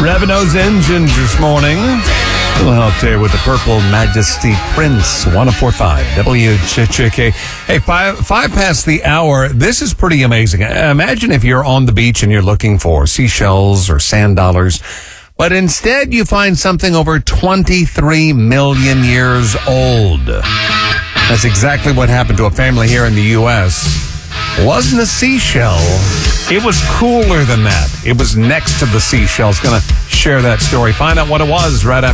Revving those engines this morning. We'll help here with the Purple Majesty Prince, 104.5 WCHK. Hey, five past the hour. This is pretty amazing. Imagine if you're on the beach and you're looking for seashells or sand dollars, but instead you find something over 23 million years old. That's exactly what happened to a family here in the U.S. It wasn't a seashell. It was cooler than that. It was next to the seashell. Going to share that story. Find out what it was right after.